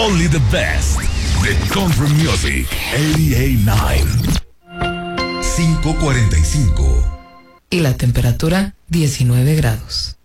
Only the best. The Country Music 88.9. 5:45. Y la temperatura 19 grados.